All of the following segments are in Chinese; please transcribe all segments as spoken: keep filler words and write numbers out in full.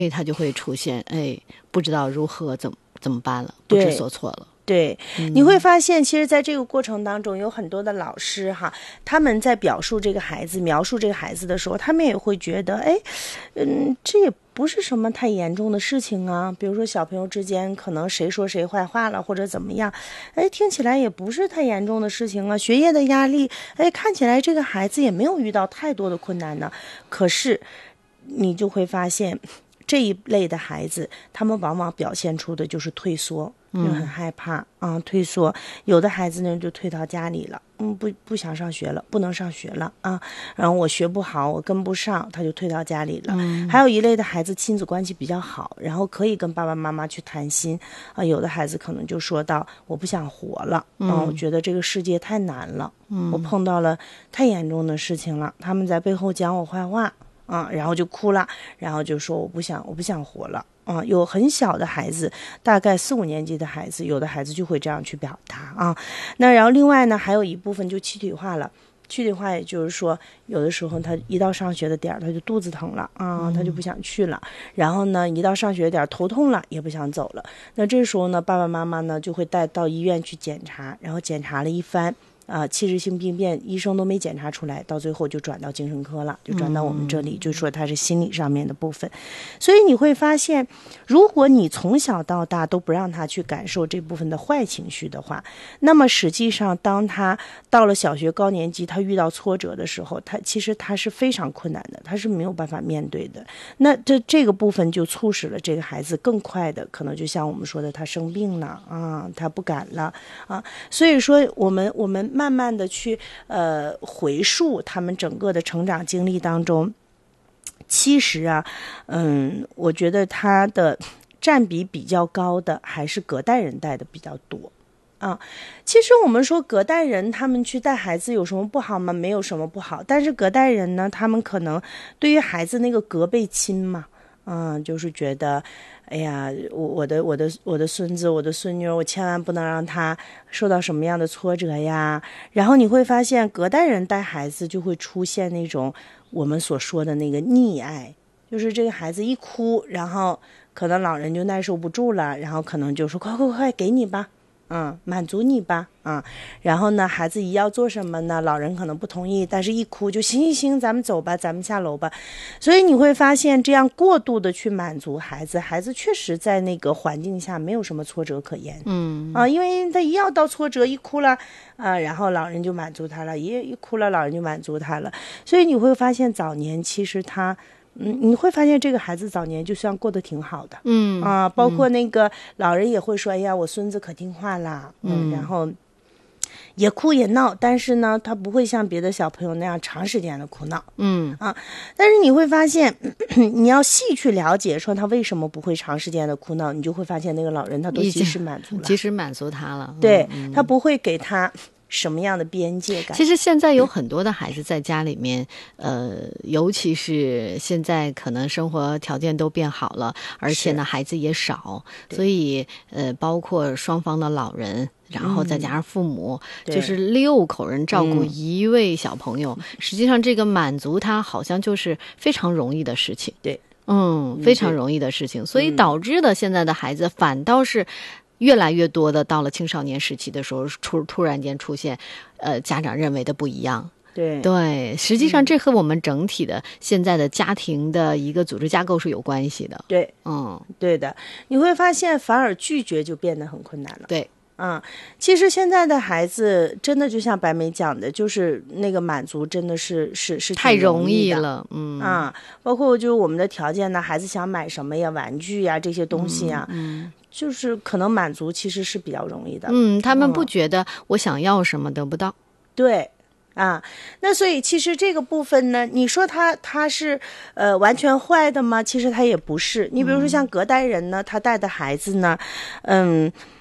所以他就会出现哎，不知道如何怎么怎么办了，不知所措了。 对，你会发现其实在这个过程当中有很多的老师哈，他们在表述这个孩子描述这个孩子的时候，他们也会觉得哎，嗯，这也不是什么太严重的事情啊，比如说小朋友之间可能谁说谁坏话了或者怎么样，哎，听起来也不是太严重的事情啊，学业的压力，哎，看起来这个孩子也没有遇到太多的困难呢。可是你就会发现这一类的孩子，他们往往表现出的就是退缩，就很害怕啊、嗯，退缩。有的孩子呢就退到家里了，嗯，不不想上学了，不能上学了啊。然后我学不好，我跟不上，他就退到家里了。嗯、还有一类的孩子亲子关系比较好，然后可以跟爸爸妈妈去谈心啊。有的孩子可能就说到我不想活了，嗯、啊，我觉得这个世界太难了，嗯，我碰到了太严重的事情了，他们在背后讲我坏话。啊、嗯，然后就哭了，然后就说我不想，我不想活了。啊、嗯，有很小的孩子，大概四五年级的孩子，有的孩子就会这样去表达啊。那然后另外呢，还有一部分就躯体化了。躯体化也就是说，有的时候他一到上学的点儿，他就肚子疼了啊、嗯，他就不想去了。然后呢，一到上学的点儿头痛了，也不想走了。那这时候呢，爸爸妈妈呢就会带到医院去检查，然后检查了一番。啊，器质性病变，医生都没检查出来，到最后就转到精神科了，就转到我们这里，嗯、就说它是心理上面的部分。所以你会发现，如果你从小到大都不让他去感受这部分的坏情绪的话，那么实际上当他到了小学高年级，他遇到挫折的时候，他其实他是非常困难的，他是没有办法面对的。那这这个部分就促使了这个孩子更快的，可能就像我们说的，他生病了啊，他不敢了啊。所以说，我们我们。慢慢的去呃回溯他们整个的成长经历当中，其实啊，嗯，我觉得他的占比比较高的还是隔代人带的比较多啊。其实我们说隔代人他们去带孩子有什么不好吗？没有什么不好，但是隔代人呢，他们可能对于孩子那个隔辈亲嘛，嗯，就是觉得。哎呀，我我的我的我的孙子，我的孙女，我千万不能让他受到什么样的挫折呀。然后你会发现，隔代人带孩子就会出现那种我们所说的那个溺爱，就是这个孩子一哭，然后可能老人就耐受不住了，然后可能就说快快快给你吧。嗯，满足你吧，啊、嗯，然后呢，孩子一要做什么呢？老人可能不同意，但是一哭就行行行，咱们走吧，咱们下楼吧。所以你会发现，这样过度的去满足孩子，孩子确实在那个环境下没有什么挫折可言，嗯啊，因为他一要到挫折，一哭了啊，然后老人就满足他了，一一哭了，老人就满足他了。所以你会发现，早年其实他。嗯，你会发现这个孩子早年就算过得挺好的，嗯啊，包括那个老人也会说，哎呀，我孙子可听话啦，嗯，然后也哭也闹，但是呢，他不会像别的小朋友那样长时间的哭闹，嗯啊，但是你会发现，你要细去了解，说他为什么不会长时间的哭闹，你就会发现那个老人他都及时满足了， 及时满足他了， 对、嗯、他不会给他。什么样的边界感？ 其实现在有很多的孩子在家里面，呃，尤其是现在可能生活条件都变好了，而且呢孩子也少，所以呃，包括双方的老人。然后再加上父母、嗯、就是六口人照顾一位小朋友、嗯、实际上这个满足他好像就是非常容易的事情， 对， 嗯，非常容易的事情，所以导致的现在的孩子反倒是越来越多的到了青少年时期的时候，突突然间出现，呃，家长认为的不一样。 对对，实际上这和我们整体的现在的家庭的一个组织架构是有关系的。 对， 嗯， 对的，你会发现反而拒绝就变得很困难了。 对。 嗯，其实现在的孩子真的就像白梅讲的，就是那个满足真的是是是太容易了， 嗯啊，包括就是我们的条件呢，孩子想买什么呀，玩具呀这些东西呀， 嗯，嗯就是可能满足其实是比较容易的， 嗯，他们不觉得我想要什么得不到，嗯、 对。啊，那所以其实这个部分呢，你说他他是呃完全坏的吗？其实他也不是。你比如说像隔代人呢，他带的孩子呢，嗯。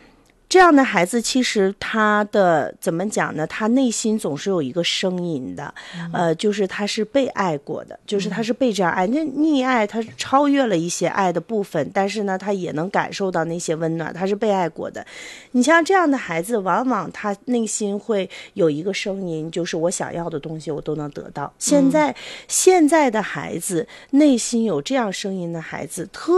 这样的孩子其实他的怎么讲呢？他内心总是有一个声音的，嗯、呃，就是他是被爱过的，就是他是被这样爱。那溺爱他超越了一些爱的部分，但是呢，他也能感受到那些温暖，他是被爱过的。你像这样的孩子，往往他内心会有一个声音，就是我想要的东西我都能得到。现在、嗯、现在的孩子内心有这样声音的孩子特